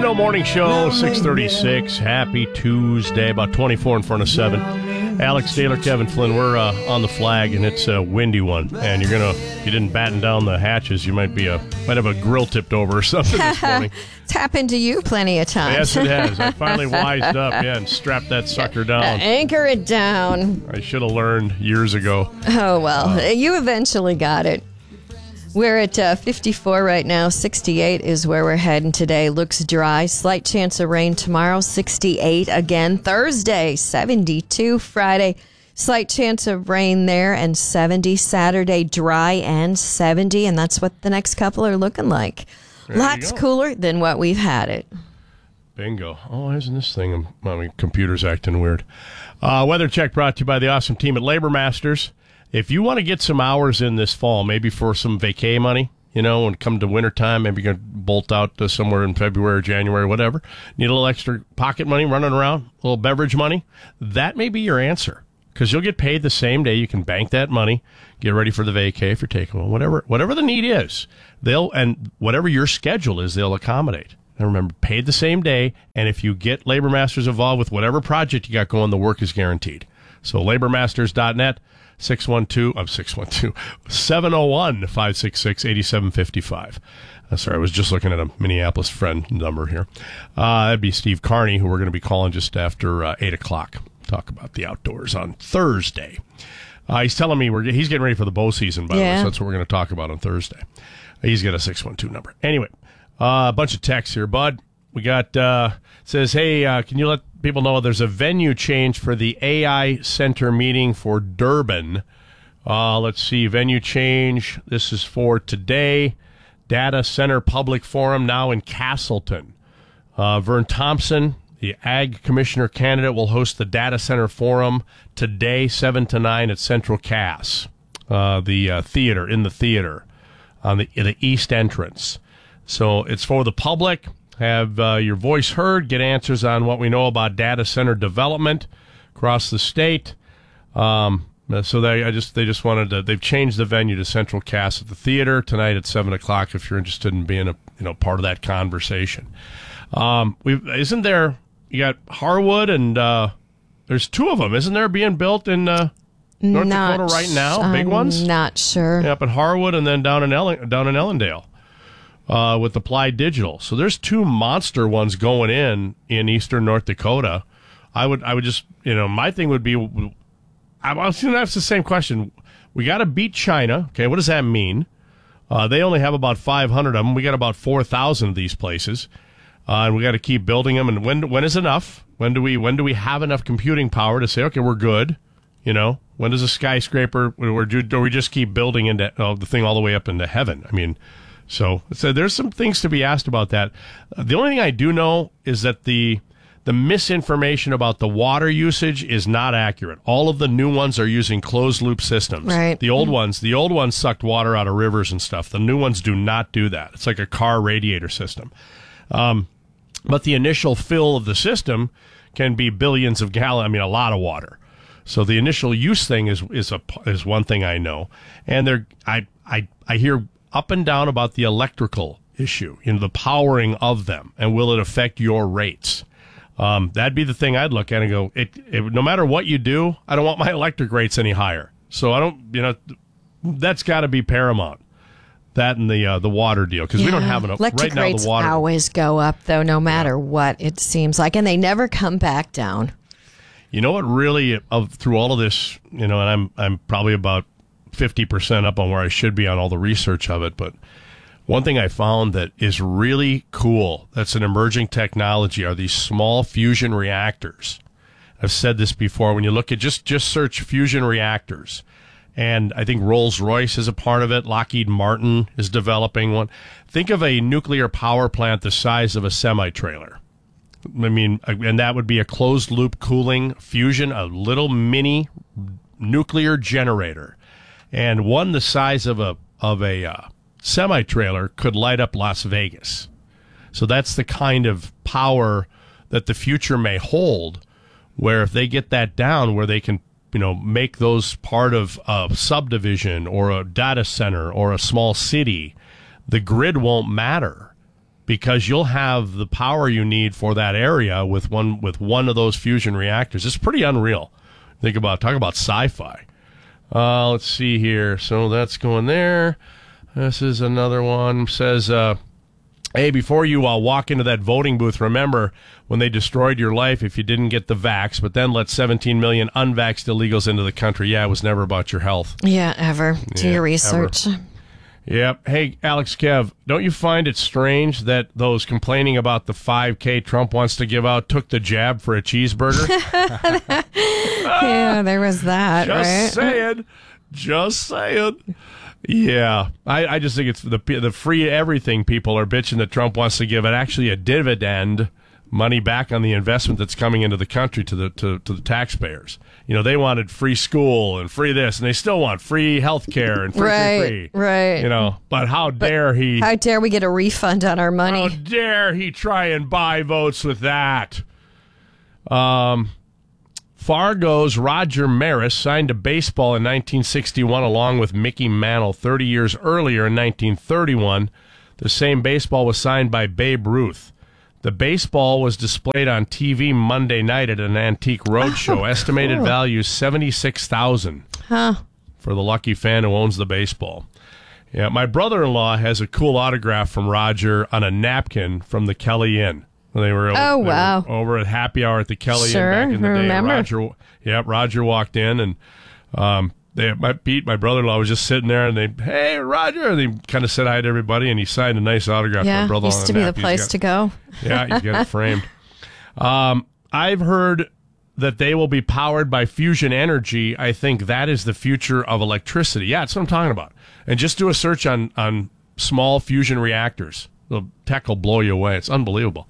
Kendo Morning Show, 6:36. Happy Tuesday, about 24 in front of 7. Alex Taylor, Kevin Flynn, we're on the flag, and it's a windy one. And if you didn't batten down the hatches, you might have a grill tipped over or something this morning. It's happened to you plenty of times. Yes, it has. I finally wised up, and strapped that sucker down. Anchor it down. I should have learned years ago. Oh, well, you eventually got it. We're at 54 right now. 68 is where we're heading today. Looks dry. Slight chance of rain tomorrow. 68 again. Thursday, 72. Friday, slight chance of rain there and 70. Saturday, dry and 70. And that's what the next couple are looking like. Lots cooler than what we've had it. Bingo. Oh, isn't this thing? My computer's acting weird. Weather check brought to you by the awesome team at Labor Masters. If you want to get some hours in this fall, maybe for some vacay money, when it comes to wintertime, maybe you're going to bolt out to somewhere in February or January, whatever. Need a little extra pocket money running around, a little beverage money. That may be your answer, because you'll get paid the same day. You can bank that money, get ready for the vacay if you're taking one, whatever the need is. And whatever your schedule is, they'll accommodate. And remember, paid the same day, and if you get Labor Masters involved with whatever project you got going, the work is guaranteed. So labormasters.net. 701-566-8755. Sorry, I was just looking at a Minneapolis friend number here. That'd be Steve Carney, who we're going to be calling just after 8 o'clock. Talk about the outdoors on Thursday. He's telling me he's getting ready for the bow season, by the way, so that's what we're going to talk about on Thursday. He's got a 612 number. Anyway, a bunch of texts here, bud. We got, says, hey, can you let people know there's a venue change for the AI Center meeting for Durban? Let's see, venue change. This is for today. Data Center Public Forum now in Castleton. Vern Thompson, the Ag Commissioner candidate, will host the Data Center Forum today, 7 to 9 at Central Cass, the theater, in the theater, on the east entrance. So it's for the public. Have your voice heard, get answers on what we know about data center development across the state. So they just wanted to, they've changed the venue to Central Cass at the theater tonight at 7 o'clock if you're interested in being part of that conversation. Isn't there, you got Harwood and there's two of them, isn't there, being built in North Dakota right now? Big ones? Not sure. Yeah, up in Harwood and then down in Ellendale. With Applied Digital. So there's two monster ones going in eastern North Dakota. I would just, my thing would be, I was going to ask the same question. We got to beat China. Okay, what does that mean? They only have about 500 of them. We got about 4,000 of these places. And we got to keep building them. And when is enough? When do we have enough computing power to say, okay, we're good? When does a skyscraper, or do we just keep building into the thing all the way up into heaven? I mean, So there's some things to be asked about that. The only thing I do know is that the misinformation about the water usage is not accurate. All of the new ones are using closed loop systems. Right. The old ones sucked water out of rivers and stuff. The new ones do not do that. It's like a car radiator system. But the initial fill of the system can be billions of gallons. I mean, a lot of water. So the initial use thing is one thing I know. And I hear up and down about the electrical issue, the powering of them, and will it affect your rates? That'd be the thing I'd look at and go, no matter what you do, I don't want my electric rates any higher. So I don't, that's got to be paramount. That and the water deal, because we don't have enough. Electric right now, rates the water always go up, though, no matter what, it seems like, and they never come back down. You know what really, through all of this, and I'm probably about 50% up on where I should be on all the research of it, but one thing I found that is really cool, that's an emerging technology, are these small fusion reactors. I've said this before. When you look at just search fusion reactors, and I think Rolls-Royce is a part of it. Lockheed Martin is developing one. Think of a nuclear power plant the size of a semi-trailer. I mean, and that would be a closed-loop cooling fusion, a little mini nuclear generator. And one the size of a semi-trailer could light up Las Vegas. So that's the kind of power that the future may hold, where if they get that down, where they can, make those part of a subdivision or a data center or a small city, the grid won't matter. because you'll have the power you need for that area with one of those fusion reactors. It's pretty unreal. Talk about sci-fi. Let's see here. So that's going there. This is another one. Says, hey, before you walk into that voting booth, remember when they destroyed your life if you didn't get the vax, but then let 17 million unvaxxed illegals into the country. Yeah, it was never about your health. Yeah, ever. Do your research. Ever. Yep. Hey, Alex Kev, don't you find it strange that those complaining about the 5K Trump wants to give out took the jab for a cheeseburger? Yeah, there was that, right? Just saying. Yeah. I just think it's the free everything people are bitching that Trump wants to give it actually a dividend, money back on the investment that's coming into the country to the taxpayers. They wanted free school and free this, and they still want free health care and free. Right. But how dare he? How dare we get a refund on our money? How dare he try and buy votes with that? Fargo's Roger Maris signed to baseball in 1961 along with Mickey Mantle 30 years earlier in 1931. The same baseball was signed by Babe Ruth. The baseball was displayed on TV Monday night at an antique roadshow. Estimated value $76,000 for the lucky fan who owns the baseball. Yeah, my brother-in-law has a cool autograph from Roger on a napkin from the Kelly Inn. They were over at happy hour at the Kelly Inn back in the day. Remember. Roger walked in and my brother-in-law was just sitting there, and hey, Roger, and they kind of said hi to everybody, and he signed a nice autograph. Yeah, my brother-in-law used to be the place to go. Yeah, he's got it framed. I've heard that they will be powered by fusion energy. I think that is the future of electricity. Yeah, that's what I'm talking about. And just do a search on small fusion reactors. The tech will blow you away. It's unbelievable.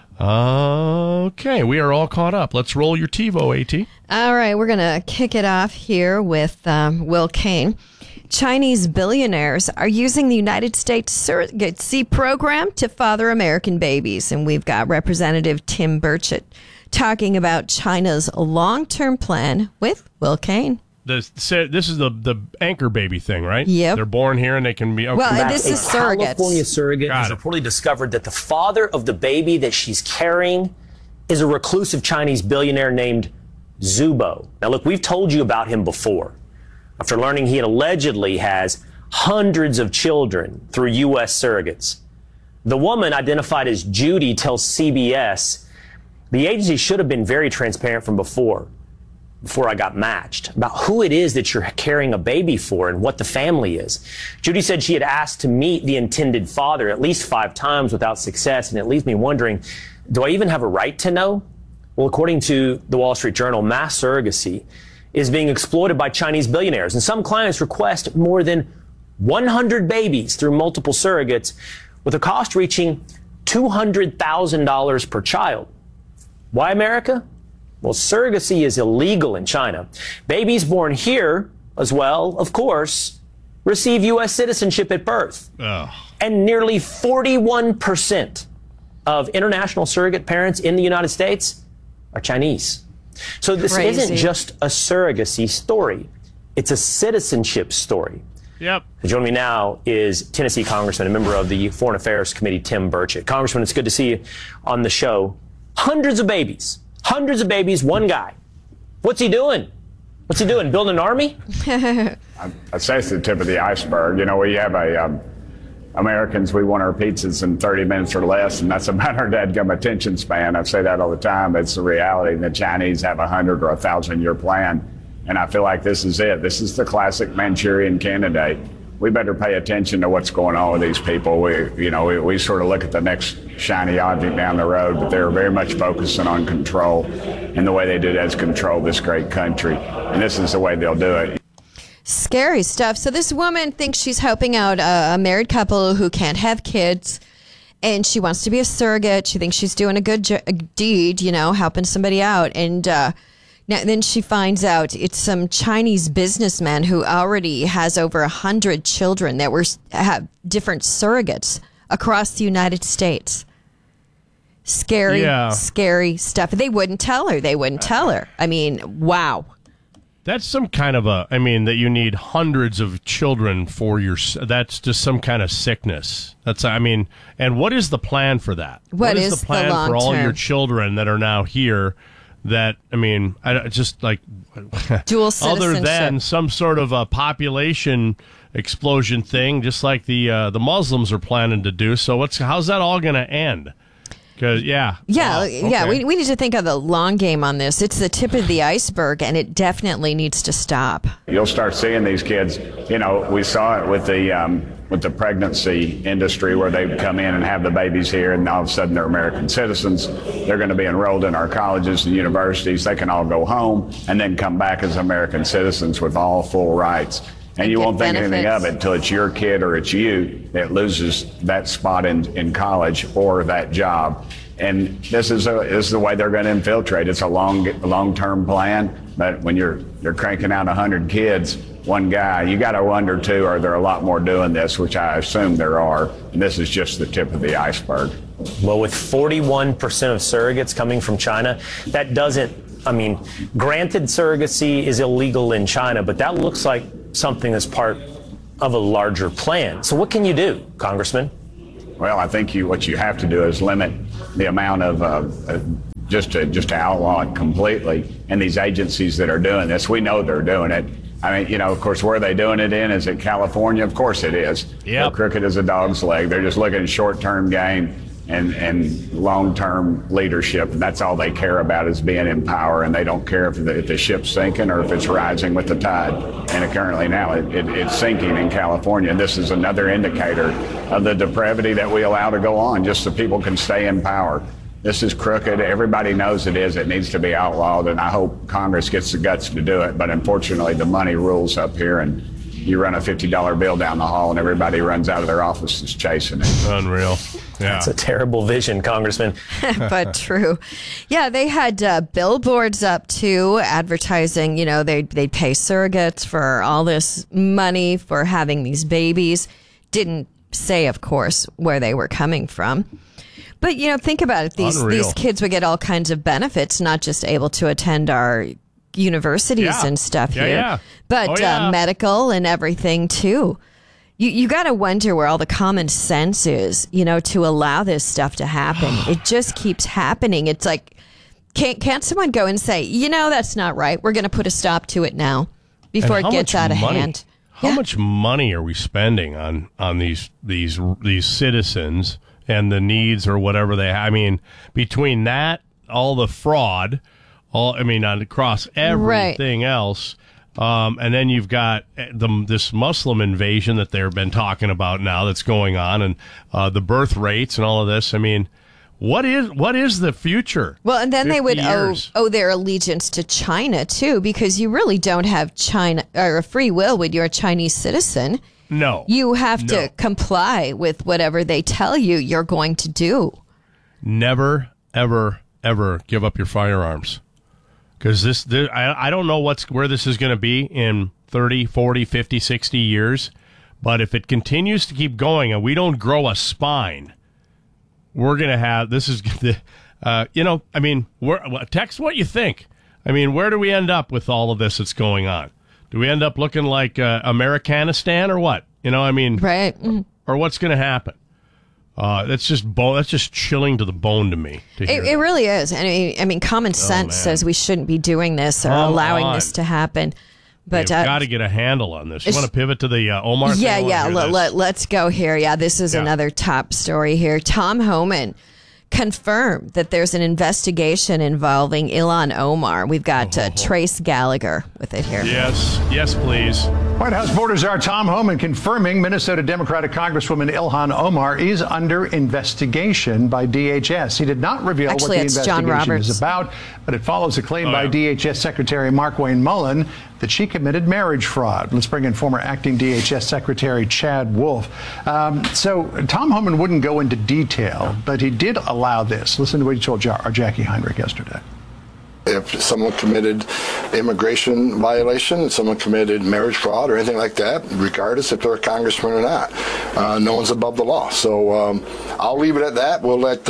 Okay, we are all caught up. Let's roll your TiVo, AT. All right, we're going to kick it off here with Will Cain. Chinese billionaires are using the United States surrogacy program to father American babies. And we've got Representative Tim Burchett talking about China's long-term plan with Will Cain. This is the anchor baby thing, right? Yep. They're born here and they can be... Okay. Well, this is surrogates. California surrogate has reportedly discovered that the father of the baby that she's carrying is a reclusive Chinese billionaire named Zubo. Now, look, we've told you about him before. After learning he allegedly has hundreds of children through U.S. surrogates. The woman, identified as Judy, tells CBS, the agency should have been very transparent from before I got matched, about who it is that you're carrying a baby for and what the family is. Judy said she had asked to meet the intended father at least 5 times without success, and it leaves me wondering, do I even have a right to know? Well, according to the Wall Street Journal, mass surrogacy is being exploited by Chinese billionaires, and some clients request more than 100 babies through multiple surrogates, with a cost reaching $200,000 per child. Why America? Well, surrogacy is illegal in China. Babies born here, as well, of course, receive U.S. citizenship at birth. Oh. And nearly 41% of international surrogate parents in the United States are Chinese. So this isn't just a surrogacy story. It's a citizenship story. Yep. Joining me now is Tennessee Congressman and member of the Foreign Affairs Committee, Tim Burchett. Congressman, it's good to see you on the show. Hundreds of babies, one guy. What's he doing? Building an army? I'd say it's the tip of the iceberg. You know, we have Americans, we want our pizzas in 30 minutes or less, and that's about our dadgum attention span. I say that all the time. It's the reality. The Chinese have 100 or 1,000-year plan, and I feel like this is it. This is the classic Manchurian candidate. We better pay attention to what's going on with these people. We sort of look at the next shiny object down the road, but they're very much focusing on control, and the way they do that is control this great country, and this is the way they'll do it. Scary stuff. So this woman thinks she's helping out a married couple who can't have kids, and she wants to be a surrogate. She thinks she's doing a good deed, helping somebody out, and then she finds out it's some Chinese businessman who already has over 100 children that have different surrogates across the United States. Scary stuff. They wouldn't tell her. I mean, wow. That's some kind of that you need hundreds of children for that's just some kind of sickness. And what is the plan for that? What is the plan the for all long-term? your children that are now here that, just like Dual citizenship. other than some sort of a population explosion thing, just like the Muslims are planning to do. So how's that all going to end? Because we need to think of the long game on this. It's the tip of the iceberg, and it definitely needs to stop. You'll start seeing these kids. We saw it with the pregnancy industry where they come in and have the babies here, and all of a sudden they're American citizens. They're going to be enrolled in our colleges and universities. They can all go home and then come back as American citizens with all full rights. And you won't think anything of it until it's your kid or it's you that loses that spot in college or that job. And this is the way they're going to infiltrate. It's a long-term plan. But when you're cranking out 100 kids, one guy, you got to wonder too, are there a lot more doing this, which I assume there are. And this is just the tip of the iceberg. Well, with 41% of surrogates coming from China, that doesn't, granted surrogacy is illegal in China, but that looks like something that's part of a larger plan. So what can you do, Congressman? Well, I think what you have to do is limit the amount of just to outlaw it completely. And these agencies that are doing this, we know they're doing it. Of course, where are they doing it in? Is it California? Of course it is. Yep. Crooked as a dog's leg. They're just looking at short-term gain and long-term leadership. That's all they care about is being in power, and they don't care if the ship's sinking or if it's rising with the tide. And currently now it's sinking in California. And this is another indicator of the depravity that we allow to go on just so people can stay in power. This is crooked. Everybody knows it is. It needs to be outlawed, and I hope Congress gets the guts to do it. But unfortunately, the money rules up here, and you run a $50 bill down the hall and everybody runs out of their offices chasing it. Unreal. Yeah. It's a terrible vision, Congressman. But true. Yeah, they had billboards up too, advertising, they'd pay surrogates for all this money for having these babies. Didn't say, of course, where they were coming from. But, think about it. These kids would get all kinds of benefits, not just able to attend our universities and stuff here, but medical and everything too. You got to wonder where all the common sense is, to allow this stuff to happen. It just keeps happening. It's like, can't someone go and say, that's not right. We're going to put a stop to it now before it gets out of hand. How much money are we spending on these citizens and the needs or whatever they have? Between that, all the fraud, across everything else. And then you've got this Muslim invasion that they've been talking about now that's going on, and the birth rates and all of this. What is the future? Well, and then they would owe their allegiance to China too, because you really don't have China or a free will when you're a Chinese citizen. No, you have to comply with whatever they tell you you're going to do. Never, ever, ever give up your firearms. Because I don't know where this is going to be in 30, 40, 50, 60 years. But if it continues to keep going and we don't grow a spine, we're going to have, this is, text what you think. Where do we end up with all of this that's going on? Do we end up looking like Americanistan or what? Right. Or what's going to happen? That's just chilling to the bone to me. It really is. Common sense says we shouldn't be doing this or allowing this to happen. But you've got to get a handle on this. You want to pivot to the Omar thing? Yeah. Let's go here. Yeah, this is another top story here. Tom Homan confirmed that there's an investigation involving Ilhan Omar. We've got Trace Gallagher with it here. Yes, please. White House Border Czar Tom Homan confirming Minnesota Democratic Congresswoman Ilhan Omar is under investigation by DHS. He did not reveal what the investigation is about, but it follows a claim by DHS Secretary Markwayne Mullin that she committed marriage fraud. Let's bring in former acting DHS Secretary Chad Wolf. So Tom Homan wouldn't go into detail, but he did allow this. Listen to what he told our Jackie Heinrich yesterday. If someone committed immigration violation, if someone committed marriage fraud or anything like that, regardless if they're a congressman or not, no one's above the law. So I'll leave it at that. We'll let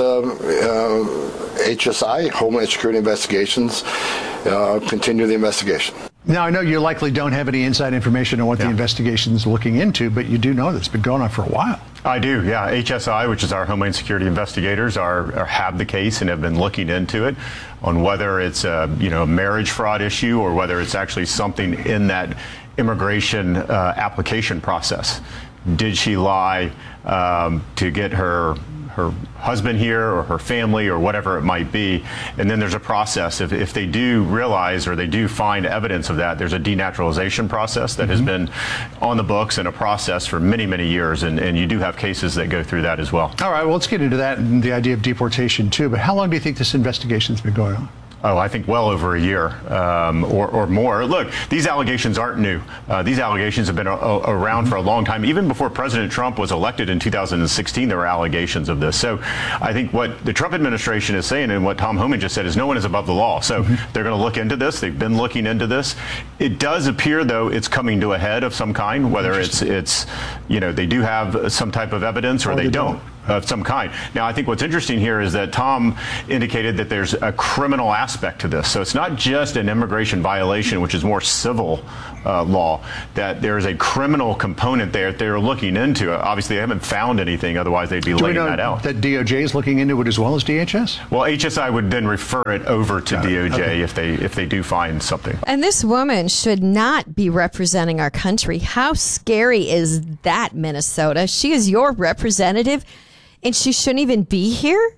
HSI, Homeland Security Investigations, continue the investigation. Now, I know you likely don't have any inside information on what the investigation is looking into, but you do know that it's been going on for a while. I do, yeah. HSI, which is our Homeland Security investigators, have the case and have been looking into it on whether it's a marriage fraud issue or whether it's actually something in that immigration application process. Did she lie to get her husband here or her family or whatever it might be? And then there's a process. If they do realize or they do find evidence of that, there's a denaturalization process that has been on the books and a process for many, many years. And you do have cases that go through that as well. All right, well, let's get into that and the idea of deportation too. But how long do you think this investigation's been going on? Oh, I think well over a year or more. Look, these allegations aren't new. These allegations have been around for a long time. Even before President Trump was elected in 2016, there were allegations of this. So I think what the Trump administration is saying and what Tom Homan just said is no one is above the law. So they're going to look into this. They've been looking into this. It does appear, though, it's coming to a head of some kind, whether it's they do have some type of evidence or they don't. Of some kind. Now, I think what's interesting here is that Tom indicated that there's a criminal aspect to this. So it's not just an immigration violation, which is more civil law, that there's a criminal component there that they're looking into. Obviously, they haven't found anything. Otherwise, they'd be laying that out. That DOJ is looking into it as well as DHS? Well, HSI would then refer it over to DOJ if they do find something. And this woman should not be representing our country. How scary is that, Minnesota? She is your representative. And she shouldn't even be here?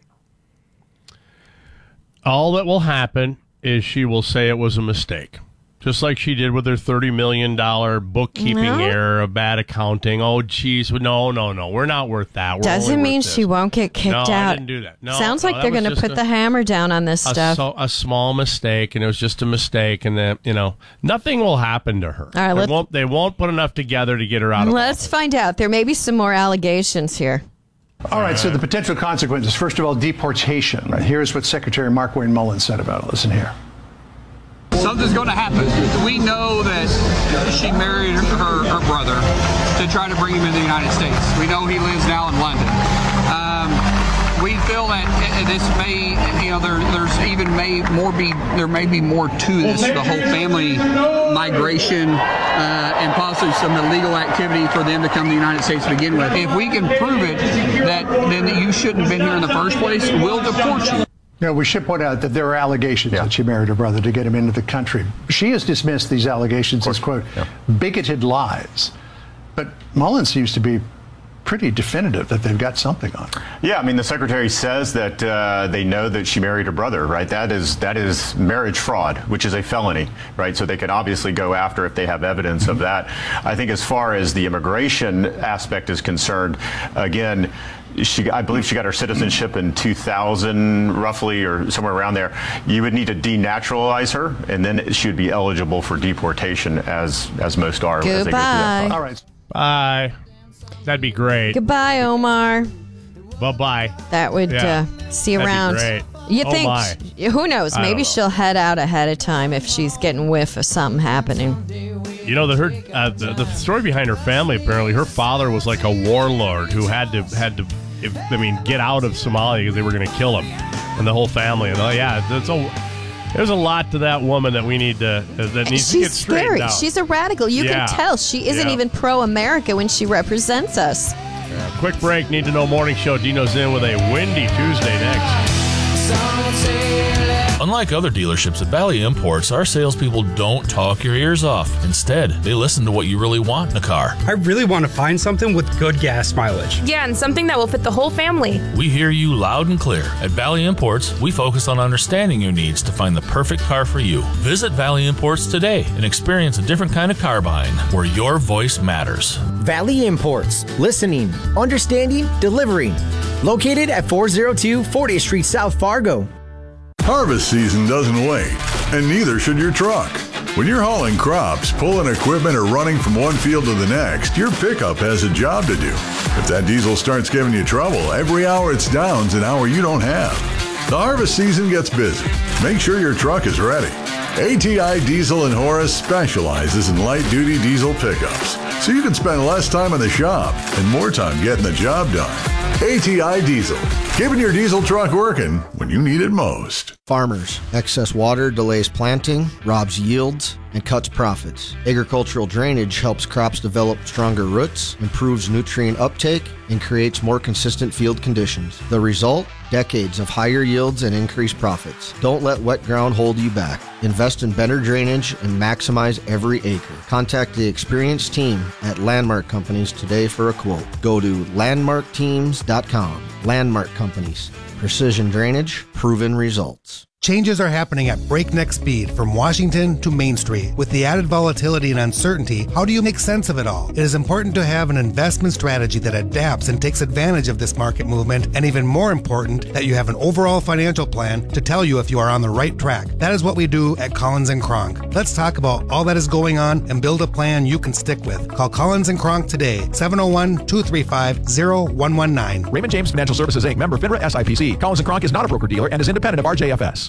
All that will happen is she will say it was a mistake. Just like she did with her $30 million bookkeeping error of bad accounting. Oh, geez. No. We're not worth that. Doesn't mean she won't get kicked out. I didn't do that. No, Sounds like they're going to put the hammer down on this stuff. A small mistake, and it was just a mistake, and then, nothing will happen to her. All right, they won't put enough together to get her out of Let's find out. There may be some more allegations here. All right, so the potential consequences. First of all, deportation. Right. Here's what Secretary Markwayne Mullins said about it. Listen here. Something's going to happen. We know that she married her brother to try to bring him into the United States. We know he lives now in London. We feel that this may, there may be more to this, the whole family migration and possibly some illegal activity for them to come to the United States to begin with. If we can prove it, then you shouldn't have been here in the first place, we'll deport you. Yeah, we should point out that there are allegations that she married her brother to get him into the country. She has dismissed these allegations as, quote, bigoted lies. But Mullins seems to be pretty definitive that they've got something on her. Yeah, I mean, the secretary says that they know that she married her brother, right? That is marriage fraud, which is a felony, right? So they can obviously go after if they have evidence of that. I think as far as the immigration aspect is concerned, again, I believe she got her citizenship in 2000, roughly, or somewhere around there. You would need to denaturalize her, and then she would be eligible for deportation, as most are. Goodbye. As they go through that. All right. Bye. That'd be great. Goodbye, Omar. Bye-bye. That would see you around. That'd be great. You think? Who knows? Maybe she'll head out ahead of time if she's getting whiff of something happening. The story behind her family, apparently her father was like a warlord who had to get out of Somalia because they were going to kill him and the whole family. And there's a lot to that woman that we need to needs to get straightened out. She's a radical. You can tell she isn't even pro-America when she represents us. Quick break. Need to Know Morning Show. Dino's in with a windy Tuesday next. Unlike other dealerships at Valley Imports, our salespeople don't talk your ears off. Instead, they listen to what you really want in a car. I really want to find something with good gas mileage. Yeah, and something that will fit the whole family. We hear you loud and clear. At Valley Imports, we focus on understanding your needs to find the perfect car for you. Visit Valley Imports today and experience a different kind of car buying where your voice matters. Valley Imports. Listening, understanding, delivering. Located at 402 40th Street, South Fargo. Harvest season doesn't wait, and neither should your truck. When you're hauling crops, pulling equipment, or running from one field to the next, your pickup has a job to do. If that diesel starts giving you trouble, every hour it's down's an hour you don't have. The harvest season gets busy. Make sure your truck is ready. ATI Diesel in Horace specializes in light-duty diesel pickups, so you can spend less time in the shop and more time getting the job done. ATI Diesel. keeping your diesel truck working when you need it most. Farmers, excess water delays planting, robs yields, and cuts profits. Agricultural drainage helps crops develop stronger roots, improves nutrient uptake, and creates more consistent field conditions. The result? Decades of higher yields and increased profits. Don't let wet ground hold you back. Invest in better drainage and maximize every acre. Contact the experienced team at Landmark Companies today for a quote. Go to landmarkteams.com. Landmark Companies. Precision drainage, proven results. Changes are happening at breakneck speed from Washington to Main Street. With the added volatility and uncertainty, how do you make sense of it all? It is important to have an investment strategy that adapts and takes advantage of this market movement, and even more important, that you have an overall financial plan to tell you if you are on the right track. That is what we do at Collins & Kronk. Let's talk about all that is going on and build a plan you can stick with. Call Collins & Kronk today, 701-235-0119. Raymond James Financial Services, Inc., member FINRA SIPC. Collins & Kronk is not a broker-dealer and is independent of RJFS.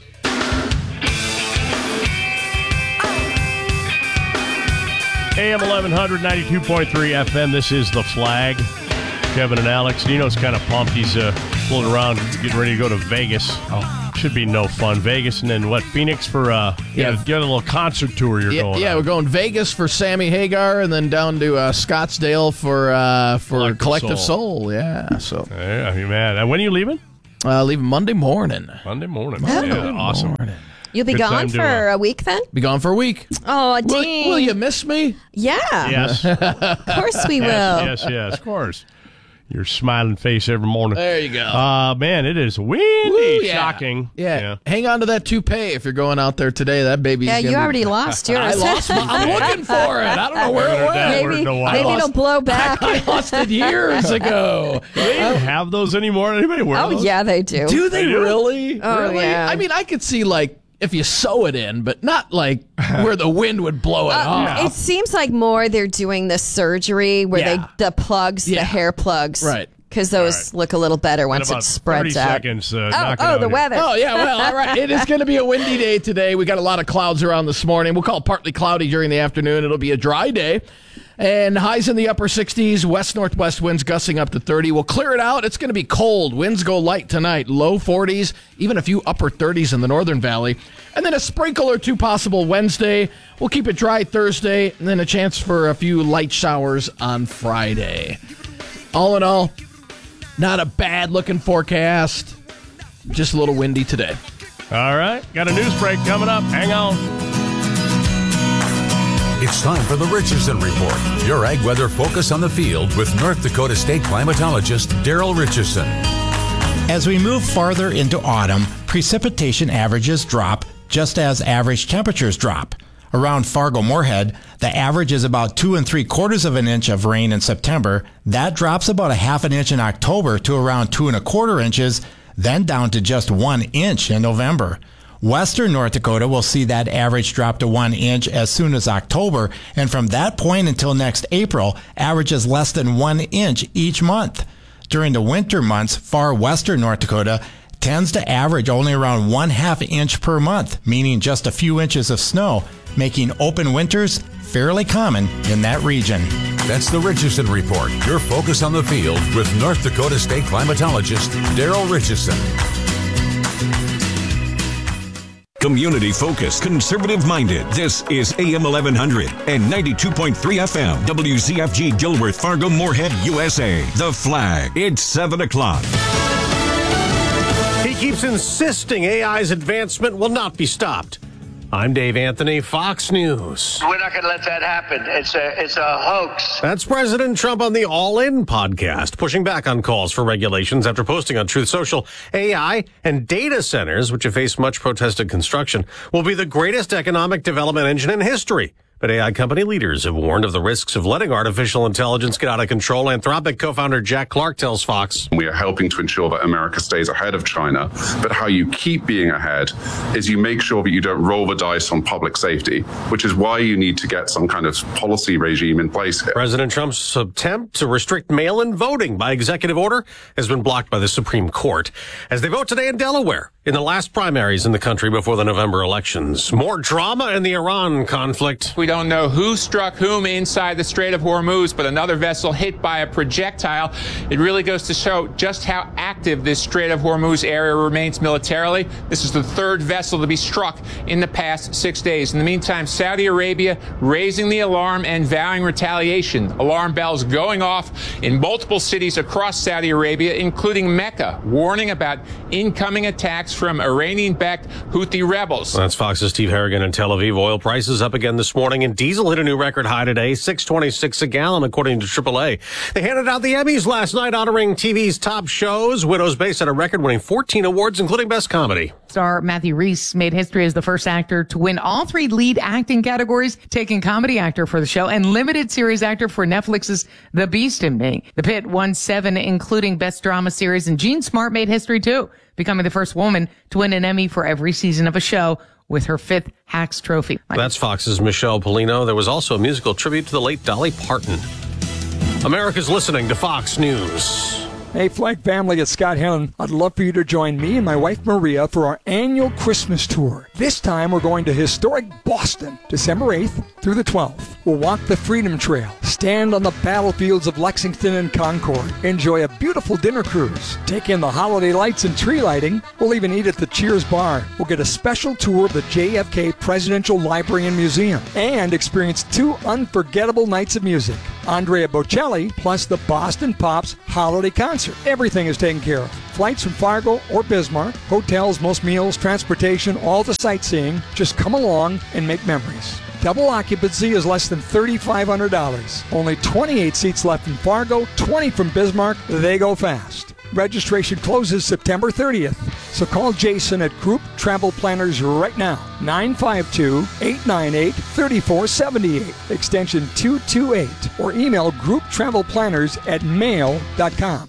AM 1100, 92.3 FM. This is The Flag. Kevin and Alex. Nino's kind of pumped. He's floating around, getting ready to go to Vegas. Oh, should be no fun. Vegas and then what? Phoenix for you got a little concert tour you're going. Yeah, we're going Vegas for Sammy Hagar, and then down to Scottsdale for Collective Soul. Yeah. So. Yeah, I mean, man. When are you leaving? Leaving Monday morning. Monday morning. Oh. Yeah, awesome. You'll be gone for a week then? Be gone for a week. Oh, dang. Will you miss me? Yeah. Yes. Of course we will. Yes, of course. Your smiling face every morning. There you go. Man, it is windy. Woo, yeah. Shocking. Yeah. Hang on to that toupee if you're going out there today. That baby's you already lost yours. I lost my, I'm looking for it. I don't know where it went. Maybe it'll blow back. I lost it years ago. They don't have those anymore. Anybody wear those? Oh, yeah, they do. Do they really? Oh, really? yeah. I mean, I could see, if you sew it in, but not where the wind would blow it off. It seems like more they're doing the surgery where the plugs, the hair plugs. Right. Because those look a little better once it spreads 30 out. seconds, the weather. Oh, yeah, well, all right. It is going to be a windy day today. We got a lot of clouds around this morning. We'll call it partly cloudy during the afternoon. It'll be a dry day. And highs in the upper 60s, west-northwest winds gusting up to 30. We'll clear it out. It's going to be cold. Winds go light tonight, low 40s, even a few upper 30s in the Northern Valley. And then a sprinkle or two possible Wednesday. We'll keep it dry Thursday, and then a chance for a few light showers on Friday. All in all, not a bad-looking forecast. Just a little windy today. All right. Got a news break coming up. Hang on. It's time for the Richardson Report, your ag weather focus on the field with North Dakota State climatologist Daryl Richardson. As we move farther into autumn, precipitation averages drop just as average temperatures drop. Around Fargo-Moorhead, the average is about 2 3/4 inches of rain in September. That drops about a 1/2 inch in October to around 2 1/4 inches, then down to just 1 inch in November. Western North Dakota will see that average drop to 1 inch as soon as October, and from that point until next April, averages less than 1 inch each month. During the winter months, far western North Dakota tends to average only around 1/2 inch per month, meaning just a few inches of snow, making open winters fairly common in that region. That's the Richardson Report, your focus on the field with North Dakota State climatologist Daryl Richardson. Community-focused, conservative-minded. This is AM 1100 and 92.3 FM. WCFG Dilworth, Fargo, Moorhead, USA. The Flag. It's 7 o'clock. He keeps insisting AI's advancement will not be stopped. I'm Dave Anthony, Fox News. We're not going to let that happen. It's a hoax. That's President Trump on the All In podcast, pushing back on calls for regulations after posting on Truth Social. AI and data centers, which have faced much protested construction, will be the greatest economic development engine in history. But AI company leaders have warned of the risks of letting artificial intelligence get out of control. Anthropic co-founder Jack Clark tells Fox. We are helping to ensure that America stays ahead of China. But how you keep being ahead is you make sure that you don't roll the dice on public safety, which is why you need to get some kind of policy regime in place here. President Trump's attempt to restrict mail-in voting by executive order has been blocked by the Supreme Court. As they vote today in Delaware, in the last primaries in the country before the November elections. More drama in the Iran conflict. We don't know who struck whom inside the Strait of Hormuz, but another vessel hit by a projectile. It really goes to show just how active this Strait of Hormuz area remains militarily. This is the third vessel to be struck in the past 6 days. In the meantime, Saudi Arabia raising the alarm and vowing retaliation. Alarm bells going off in multiple cities across Saudi Arabia, including Mecca, warning about incoming attacks from Iranian-backed Houthi rebels. That's Fox's Steve Harrigan in Tel Aviv. Oil prices up again this morning, and diesel hit a new record high today, $6.26 a gallon, according to AAA. They handed out the Emmys last night, honoring TV's top shows. Widow's Base had a record, winning 14 awards, including Best Comedy. Star Matthew Rhys made history as the first actor to win all 3 lead acting categories, taking comedy actor for the show and limited series actor for Netflix's The Beast in Me. The Pit won 7, including Best Drama Series, and Jean Smart made history too, becoming the first woman to win an Emmy for every season of a show with her 5th Hacks Trophy. That's Fox's Michelle Polino. There was also a musical tribute to the late Dolly Parton. America's listening to Fox News. Hey, Flag family, it's Scott Helen. I'd love for you to join me and my wife Maria for our annual Christmas tour. This time we're going to historic Boston, December 8th through the 12th. We'll walk the Freedom Trail, stand on the battlefields of Lexington and Concord, enjoy a beautiful dinner cruise, take in the holiday lights and tree lighting. We'll even eat at the Cheers Bar. We'll get a special tour of the JFK Presidential Library and Museum and experience 2 unforgettable nights of music. Andrea Bocelli plus the Boston Pops Holiday Concert. Everything is taken care of. Flights from Fargo or Bismarck, hotels, most meals, transportation, all the sightseeing. Just come along and make memories. Double occupancy is less than $3,500. Only 28 seats left in Fargo, 20 from Bismarck. They go fast. Registration closes September 30th. So call Jason at Group Travel Planners right now. 952-898-3478, extension 228. Or email grouptravelplanners@mail.com.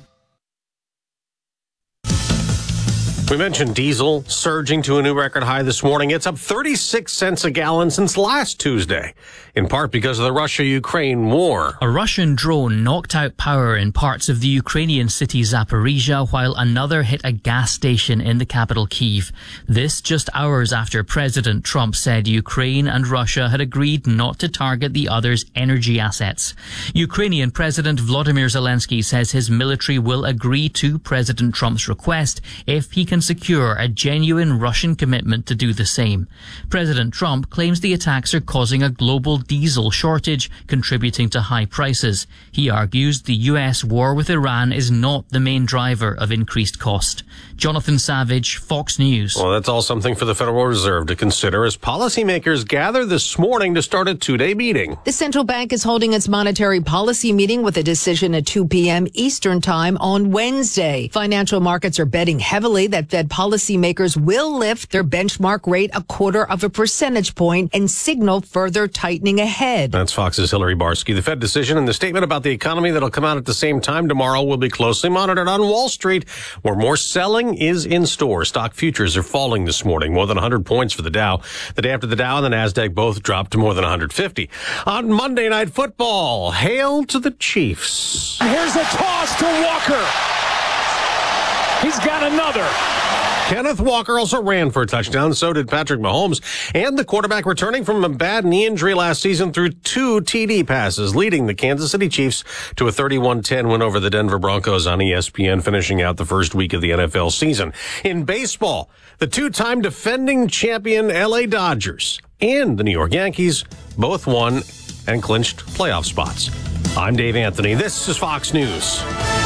We mentioned diesel surging to a new record high this morning. It's up 36 cents a gallon since last Tuesday, in part because of the Russia-Ukraine war. A Russian drone knocked out power in parts of the Ukrainian city Zaporizhia, while another hit a gas station in the capital Kyiv. This just hours after President Trump said Ukraine and Russia had agreed not to target the other's energy assets. Ukrainian President Volodymyr Zelensky says his military will agree to President Trump's request if he can secure a genuine Russian commitment to do the same. President Trump claims the attacks are causing a global diesel shortage, contributing to high prices. He argues the US war with Iran is not the main driver of increased cost. Jonathan Savage, Fox News. Well, that's all something for the Federal Reserve to consider as policymakers gather this morning to start a 2-day meeting. The central bank is holding its monetary policy meeting with a decision at 2 p.m. Eastern Time on Wednesday. Financial markets are betting heavily that Fed policymakers will lift their benchmark rate 0.25 percentage point and signal further tightening ahead. That's Fox's Hillary Barsky. The Fed decision and the statement about the economy that'll come out at the same time tomorrow will be closely monitored on Wall Street, where more selling is in store. Stock futures are falling this morning, more than 100 points for the Dow. The day after the Dow and the NASDAQ both dropped to more than 150. On Monday Night Football, hail to the Chiefs. Here's a toss to Walker. He's got another. Kenneth Walker also ran for a touchdown. So did Patrick Mahomes. And the quarterback returning from a bad knee injury last season threw 2 TD passes, leading the Kansas City Chiefs to a 31-10 win over the Denver Broncos on ESPN, finishing out the first week of the NFL season. In baseball, the 2-time defending champion LA Dodgers and the New York Yankees both won and clinched playoff spots. I'm Dave Anthony. This is Fox News.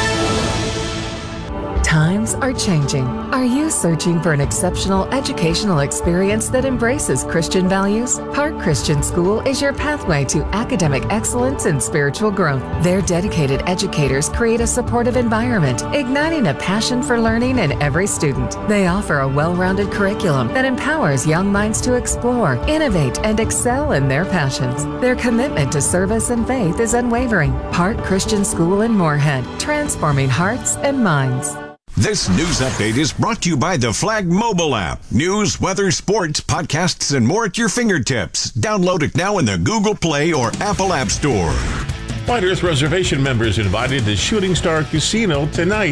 Times are changing. Are you searching for an exceptional educational experience that embraces Christian values? Park Christian School is your pathway to academic excellence and spiritual growth. Their dedicated educators create a supportive environment, igniting a passion for learning in every student. They offer a well-rounded curriculum that empowers young minds to explore, innovate, and excel in their passions. Their commitment to service and faith is unwavering. Park Christian School in Moorhead, transforming hearts and minds. This news update is brought to you by the Flag mobile app. News, weather, sports, podcasts, and more at your fingertips. Download it now in the Google Play or Apple App Store. White Earth Reservation members invited to Shooting Star Casino tonight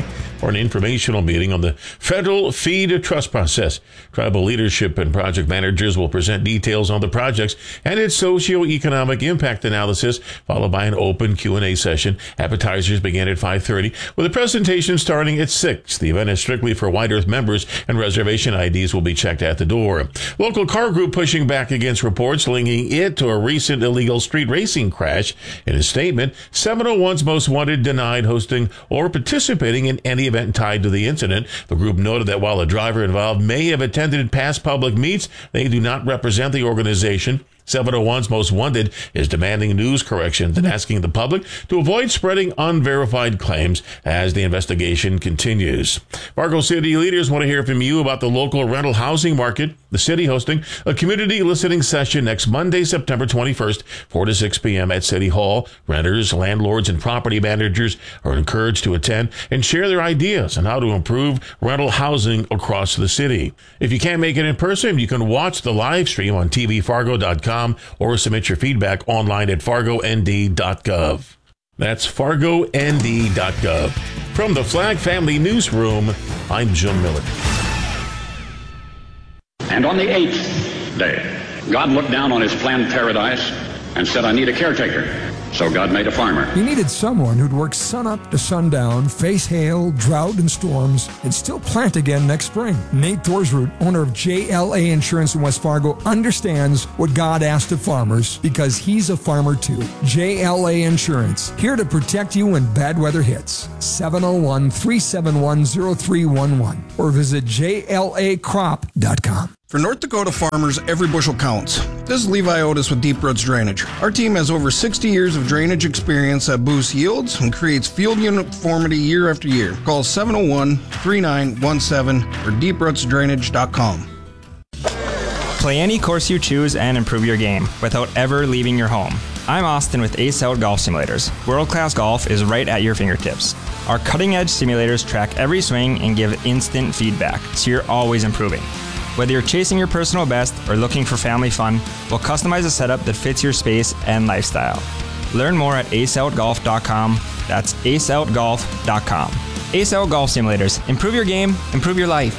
for an informational meeting on the federal feed trust process. Tribal leadership and project managers will present details on the projects and its socio-economic impact analysis, followed by an open Q&A session. Appetizers begin at 5:30, with a presentation starting at 6. The event is strictly for White Earth members, and reservation IDs will be checked at the door. Local car group pushing back against reports linking it to a recent illegal street racing crash. In a statement, 701's Most Wanted denied hosting or participating in any event tied to the incident. The group noted that while the driver involved may have attended past public meets, they do not represent the organization. 701's Most Wanted is demanding news corrections and asking the public to avoid spreading unverified claims as the investigation continues. Fargo City leaders want to hear from you about the local rental housing market. The city hosting a community listening session next Monday, September 21st, 4 to 6 p.m. at City Hall. Renters, landlords, and property managers are encouraged to attend and share their ideas on how to improve rental housing across the city. If you can't make it in person, you can watch the live stream on tvfargo.com or submit your feedback online at fargond.gov. That's fargond.gov. From the Flag Family Newsroom, I'm Jim Miller. And on the 8th day, God looked down on his planned paradise and said, I need a caretaker. So God made a farmer. He needed someone who'd work sun up to sundown, face hail, drought, and storms, and still plant again next spring. Nate Thorsroot, owner of JLA Insurance in West Fargo, understands what God asked of farmers because he's a farmer too. JLA Insurance, here to protect you when bad weather hits. 701-371-0311 or visit JLAcrop.com. For North Dakota farmers, every bushel counts. This is Levi Otis with Deep Roots Drainage. Our team has over 60 years of drainage experience that boosts yields and creates field uniformity year after year. Call 701-3917 or deeprootsdrainage.com. Play any course you choose and improve your game without ever leaving your home. I'm Austin with Ace Out Golf Simulators. World-class golf is right at your fingertips. Our cutting-edge simulators track every swing and give instant feedback, so you're always improving. Whether you're chasing your personal best or looking for family fun, we'll customize a setup that fits your space and lifestyle. Learn more at aceoutgolf.com. That's aceoutgolf.com. Ace Out Golf Simulators. Improve your game, improve your life.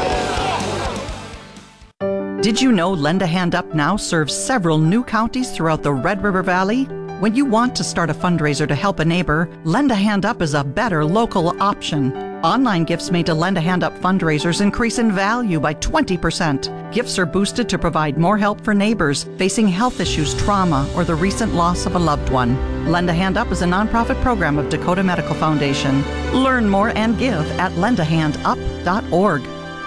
Did you know Lend a Hand Up now serves several new counties throughout the Red River Valley? When you want to start a fundraiser to help a neighbor, Lend a Hand Up is a better local option. Online gifts made to Lend a Hand Up fundraisers increase in value by 20%. Gifts are boosted to provide more help for neighbors facing health issues, trauma, or the recent loss of a loved one. Lend a Hand Up is a nonprofit program of Dakota Medical Foundation. Learn more and give at lendahandup.org.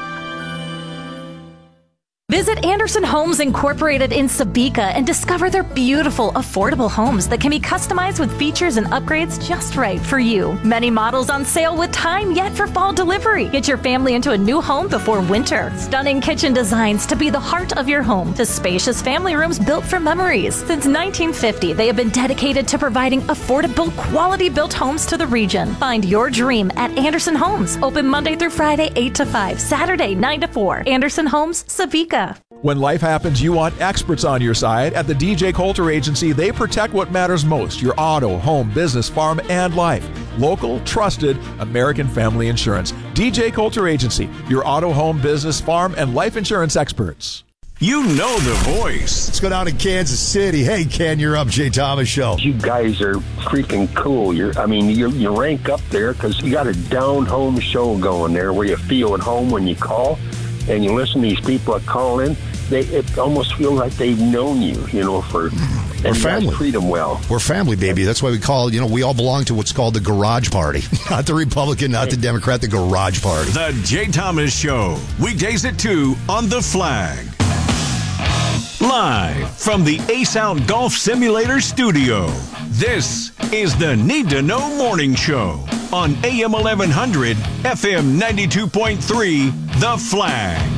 Visit Anderson Homes Incorporated in Sabika and discover their beautiful, affordable homes that can be customized with features and upgrades just right for you. Many models on sale with time yet for fall delivery. Get your family into a new home before winter. Stunning kitchen designs to be the heart of your home, to spacious family rooms built for memories. Since 1950, they have been dedicated to providing affordable, quality-built homes to the region. Find your dream at Anderson Homes. Open Monday through Friday, 8 to 5, Saturday, 9 to 4. Anderson Homes, Sabika. When life happens, you want experts on your side. At the DJ Coulter Agency, they protect what matters most: your auto, home, business, farm, and life. Local, trusted, American Family Insurance. DJ Coulter Agency, your auto, home, business, farm, and life insurance experts. You know the voice. Let's go down to Kansas City. Hey, Ken, you're up. Jay Thomas Show. You guys are freaking cool. You rank up there because you got a down-home show going there where you feel at home when you call. And you listen to these people that call in, it almost feels like they've known you, for... We're family. Treat them well. We're family, baby. That's why we call, we all belong to what's called the Garage Party. Not the Republican, not the Democrat, the Garage Party. The Jay Thomas Show. Weekdays at 2 on The Flag. Live from the Ace Out Golf Simulator studio, this is the Need to Know Morning Show on AM 1100, FM 92.3, The Flag.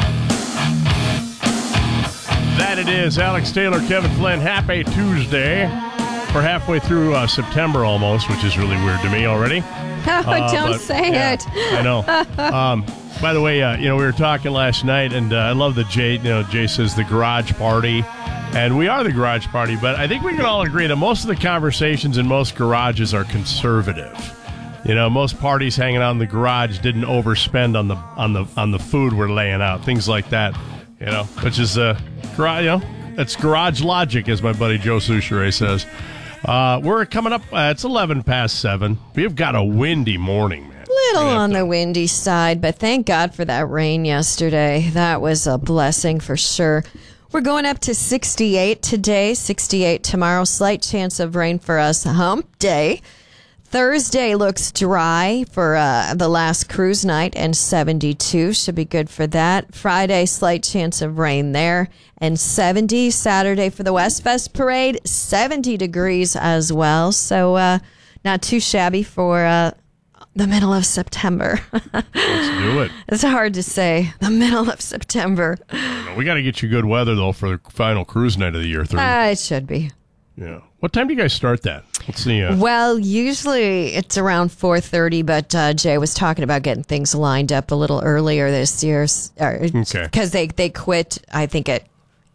That it is. Alex Taylor, Kevin Flynn, happy Tuesday. We're halfway through September almost, which is really weird to me already. Don't say it. I know. By the way, we were talking last night, and I love that Jay says the Garage Party. And we are the Garage Party, but I think we can all agree that most of the conversations in most garages are conservative. Most parties hanging out in the garage didn't overspend on the food we're laying out, things like that. Which is it's garage logic, as my buddy Joe Souchere says. We're coming up. It's 11 past 7. We've got a windy morning, man. Little on the windy side, but thank God for that rain yesterday. That was a blessing for sure. We're going up to 68 today, 68 tomorrow. Slight chance of rain for us. Hump day. Thursday looks dry for the last cruise night, and 72 should be good for that. Friday, slight chance of rain there, and 70. Saturday for the West Fest Parade, 70 degrees as well. So not too shabby for the middle of September. Let's do it. It's hard to say, the middle of September. We got to get you good weather, though, for the final cruise night of the year. It should be. Yeah. What time do you guys start that? Let's see. Well, usually it's around 4:30, but Jay was talking about getting things lined up a little earlier this year. Okay. Because they quit, I think, at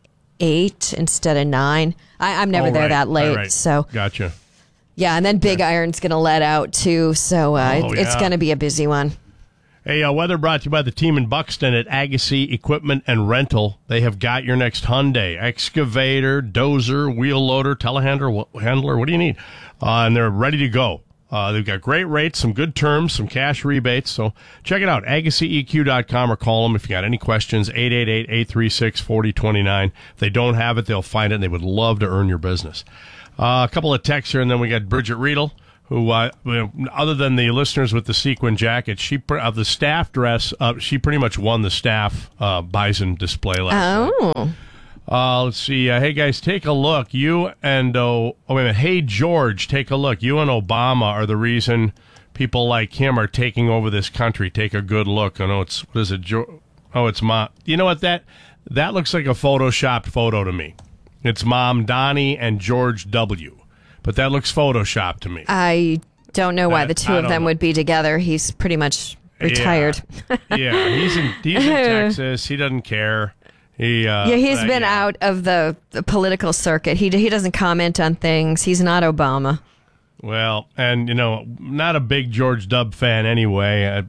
8 instead of 9. I'm never there that late. Right. So Gotcha. Yeah, and then Big Iron's going to let out, too. So it's going to be a busy one. Hey, weather brought to you by the team in Buxton at Agassi Equipment and Rental. They have got your next Hyundai, excavator, dozer, wheel loader, telehandler. What do you need? And they're ready to go. They've got great rates, some good terms, some cash rebates. So check it out, AgassiEQ.com, or call them if you got any questions, 888-836-4029. If they don't have it, they'll find it, and they would love to earn your business. A couple of texts here, and then we got Bridget Riedel, who, other than the listeners with the sequin jacket, the staff dress, she pretty much won the staff Bison display last night. Let's see. Hey, guys, take a look. You and, wait a minute. Hey, George, take a look. You and Obama are the reason people like him are taking over this country. Take a good look. What is it? It's Mom. You know what? That looks like a photoshopped photo to me. It's Mom Donnie and George W. But that looks photoshopped to me. I don't know why the two of them would be together. He's pretty much retired. Yeah, he's in Texas. He doesn't care. He's been out of the political circuit. He doesn't comment on things. He's not Obama. Well, and not a big George W. fan anyway.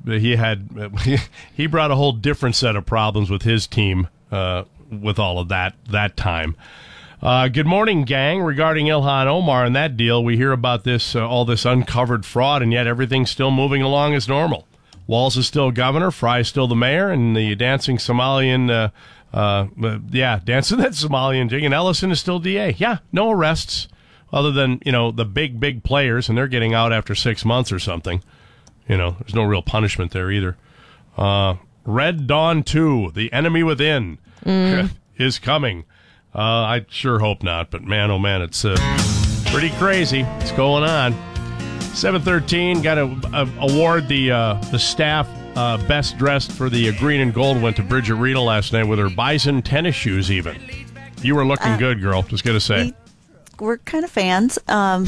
He brought a whole different set of problems with his team with all of that time. Good morning, gang. Regarding Ilhan Omar and that deal, we hear about this all this uncovered fraud, and yet everything's still moving along as normal. Walz is still governor, Fry's still the mayor, and the dancing Somalian, dancing that Somalian jig, and Ellison is still DA. Yeah, no arrests other than the big players, and they're getting out after 6 months or something. There's no real punishment there either. Red Dawn 2, The Enemy Within, is coming. I sure hope not, but man, oh man, it's pretty crazy. What's going on? 7:13, got to award the staff best dressed for the green and gold went to Bridget Riedel last night with her Bison tennis shoes even. You were looking good, girl, just got to say. We're kind of fans.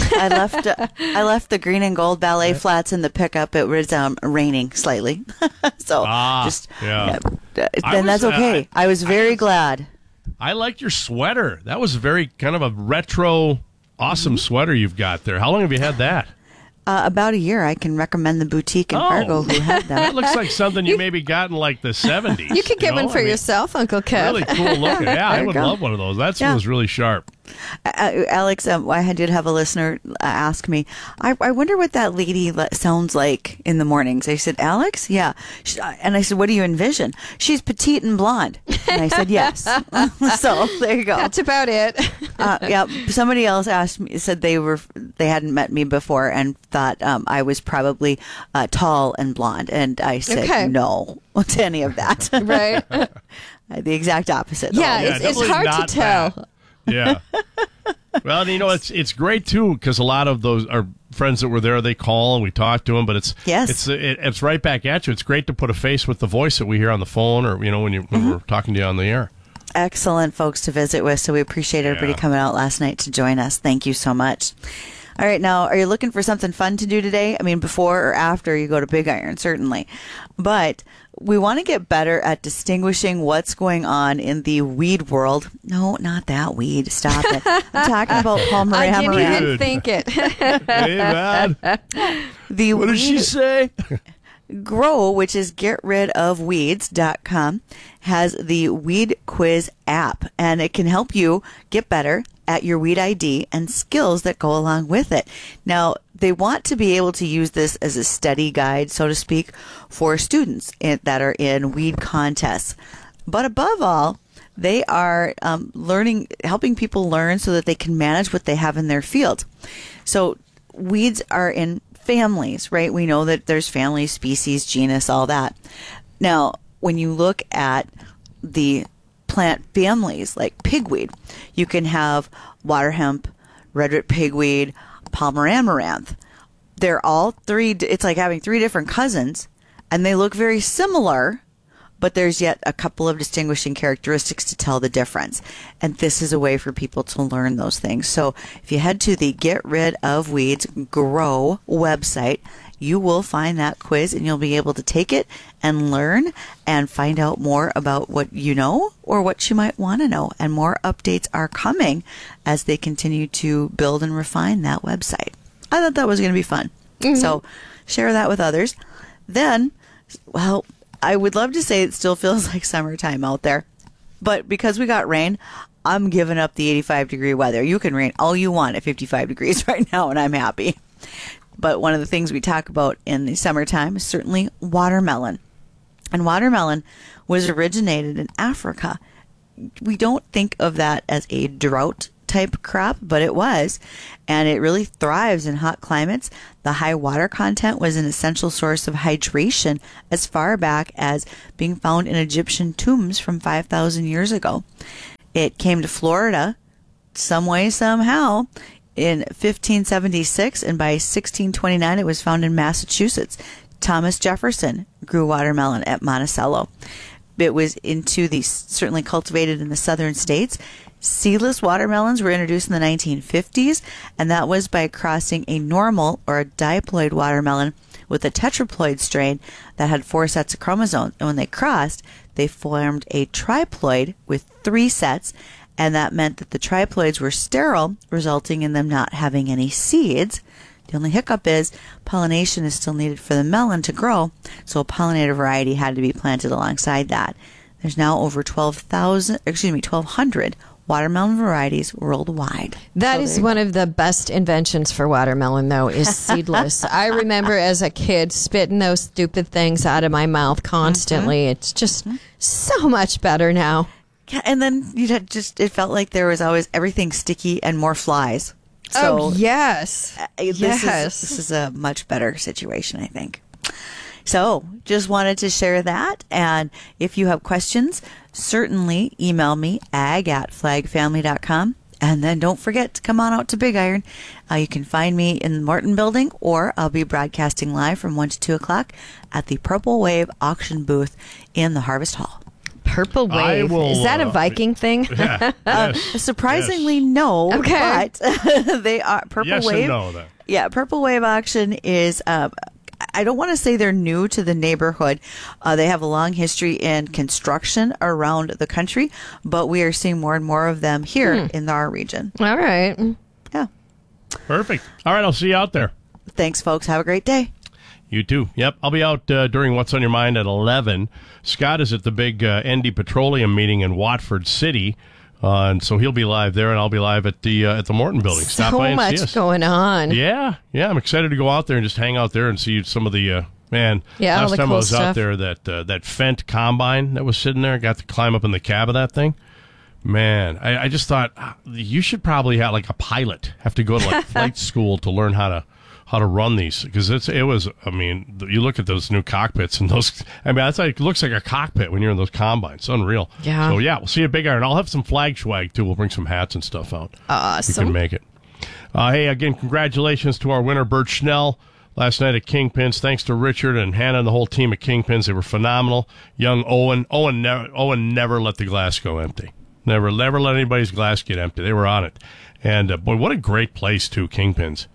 I left the green and gold ballet flats in the pickup. It was raining slightly. So then that's okay. I was very glad. I liked your sweater. That was very kind of a retro, awesome sweater you've got there. How long have you had that? About a year. I can recommend the boutique in Fargo who had that. That looks like something you maybe got in like the 70s. You could get one for yourself, Uncle Kev. Really cool looking. Yeah, I would love one of those. That was really sharp. Alex, I did have a listener ask me, I wonder what that lady sounds like in the mornings. I said, Alex? Yeah. And I said, what do you envision? She's petite and blonde. And I said, yes. So there you go. That's about it. Somebody else said they hadn't met me before and thought I was probably tall and blonde. And I said no to any of that. Right. The exact opposite. Yeah, it's hard to tell. That. Yeah. Well, it's great too because a lot of those are friends that were there. They call and we talk to them, but it's right back at you. It's great to put a face with the voice that we hear on the phone or when we're talking to you on the air. Excellent folks to visit with, so we appreciate everybody coming out last night to join us. Thank you so much. All right, now, are you looking for something fun to do today? I mean, before or after you go to Big Iron, certainly. But we want to get better at distinguishing what's going on in the weed world. No, not that weed. Stop it. I'm talking about Palmer I didn't Amaranth. even think it. Hey, man. What did she say? Grow, which is getridofweeds.com, has the Weed Quiz app, and it can help you get better at your weed ID and skills that go along with it. Now, they want to be able to use this as a study guide, so to speak, for students that are in weed contests. But above all, they are helping people learn so that they can manage what they have in their field. So weeds are in families, right? We know that there's family, species, genus, all that. Now, when you look at the plant families like pigweed, you can have water hemp, red root pigweed, Palmer amaranth. They're all three, it's like having three different cousins, and they look very similar, but there's yet a couple of distinguishing characteristics to tell the difference. And this is a way for people to learn those things. So if you head to the Get Rid of Weeds Grow website, you will find that quiz and you'll be able to take it and learn and find out more about what you know or what you might want to know. And more updates are coming as they continue to build and refine that website. I thought that was going to be fun. So share that with others. Then, well, I would love to say it still feels like summertime out there, but because we got rain, I'm giving up the 85-degree weather. You can rain all you want at 55 degrees right now, and I'm happy. But one of the things we talk about in the summertime is certainly watermelon. And watermelon was originated in Africa. We don't think of that as a drought type crop, but it was, and it really thrives in hot climates. The high water content was an essential source of hydration as far back as being found in Egyptian tombs from 5,000 years ago. It came to Florida some way, somehow, in 1576, and by 1629 it was found in Massachusetts. Thomas Jefferson grew watermelon at Monticello. It was certainly cultivated in the southern states. Seedless watermelons were introduced in the 1950s, and that was by crossing a normal or a diploid watermelon with a tetraploid strain that had 4 sets of chromosomes. And when they crossed, they formed a triploid with 3 sets, and that meant that the triploids were sterile, resulting in them not having any seeds. The only hiccup is pollination is still needed for the melon to grow, so a pollinator variety had to be planted alongside that. There's now over 1,200 watermelon varieties worldwide. That is one of the best inventions for watermelon, though, is seedless. I remember as a kid spitting those stupid things out of my mouth constantly. It's just so much better now. Yeah, and then it felt like there was always everything sticky and more flies. So yes. This is a much better situation, I think. So just wanted to share that. And if you have questions, certainly email me, ag@flagfamily.com. And then don't forget to come on out to Big Iron. You can find me in the Morton building, or I'll be broadcasting live from 1 to 2 o'clock at the Purple Wave auction booth in the Harvest Hall. Purple Wave. Is that a Viking thing? Surprisingly, no. Okay. But they are Purple yes Wave. And no, then. Yeah, Purple Wave auction is. I don't want to say they're new to the neighborhood. They have a long history in construction around the country, but we are seeing more and more of them here in our region. All right. Yeah. Perfect. All right, I'll see you out there. Thanks, folks. Have a great day. You too. Yep. I'll be out during What's on Your Mind at 11. Scott is at the big ND Petroleum meeting in Watford City. And so he'll be live there, and I'll be live at the Morton building. Stop by and see us. So much going on. Yeah. I'm excited to go out there and just hang out there and see some of the last time cool I was stuff. out there, that Fendt combine that was sitting there, got to climb up in the cab of that thing. Man, I just thought you should probably have like a pilot have to go to like flight school to learn how to run these, because you look at those new cockpits and those, it looks like a cockpit when you're in those combines. It's unreal. Yeah. So we'll see you at Big Iron. I'll have some flag swag too. We'll bring some hats and stuff out. Awesome. You can make it. Hey, again, congratulations to our winner, Bert Schnell, last night at Kingpins. Thanks to Richard and Hannah and the whole team at Kingpins. They were phenomenal. Young Owen never let the glass go empty. Never let anybody's glass get empty. They were on it. And boy, what a great place too, Kingpins.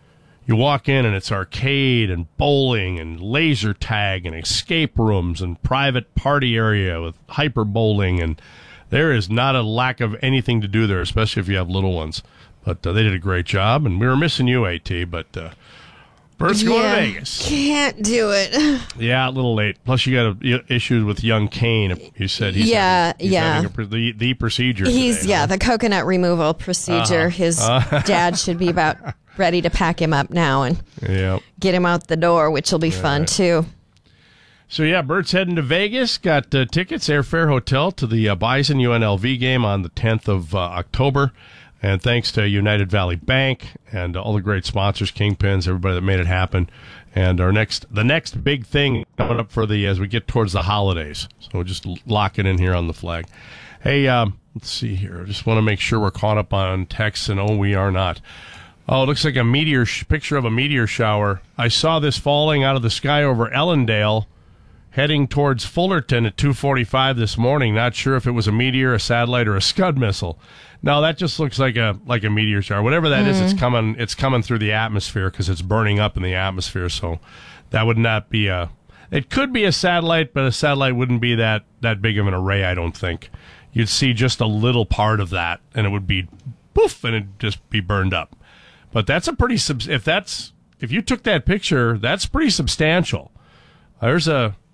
You walk in and it's arcade and bowling and laser tag and escape rooms and private party area with hyper bowling, and there is not a lack of anything to do there, especially if you have little ones. But they did a great job, and we were missing you, AT, but Bert's going to Vegas. Can't do it. Yeah, a little late. Plus, you got issues with young Kane. You said he's having the procedure today, the coconut removal procedure. His dad should be about ready to pack him up now and get him out the door, which will be fun, too. So, yeah, Bert's heading to Vegas. Got tickets, airfare, hotel to the Bison UNLV game on the 10th of October. And thanks to United Valley Bank and all the great sponsors, Kingpins, everybody that made it happen. And the next big thing coming up as we get towards the holidays. So we'll just lock it in here on the flag. Hey, let's see here. I just want to make sure we're caught up on texts, and we are not. Oh, it looks like a picture of a meteor shower. I saw this falling out of the sky over Ellendale, heading towards Fullerton at 2:45 this morning. Not sure if it was a meteor, a satellite, or a Scud missile. No, that just looks like a meteor shower. Whatever that is, it's coming through the atmosphere because it's burning up in the atmosphere. So that would not be it could be a satellite, but a satellite wouldn't be that big of an array, I don't think. You'd see just a little part of that, and it would be poof, and it'd just be burned up. But that's a pretty if you took that picture, that's pretty substantial. That's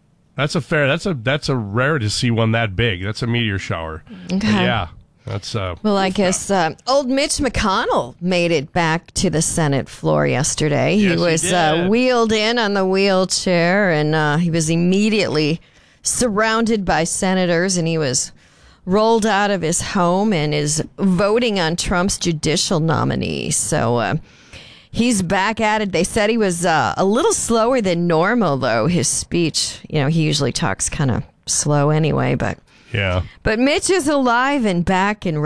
a rare to see one that big. That's a meteor shower. Okay. But yeah. That's well, I guess old Mitch McConnell made it back to the Senate floor yesterday. Yes, he was wheeled in on the wheelchair, and he was immediately surrounded by senators, and he was rolled out of his home and is voting on Trump's judicial nominee. So he's back at it. They said he was a little slower than normal, though. His speech, he usually talks kind of slow anyway, but. Yeah. But Mitch is alive and back and